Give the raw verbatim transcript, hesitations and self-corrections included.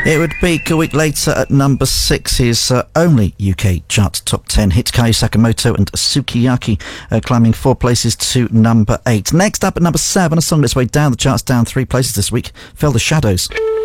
It would peak a week later at number six, his uh, only U K chart top ten hit. Kai Sakamoto and Sukiyaki uh, climbing four places to number eight. Next up at number seven, a song that's way down the charts, down three places this week, Fell the Shadows.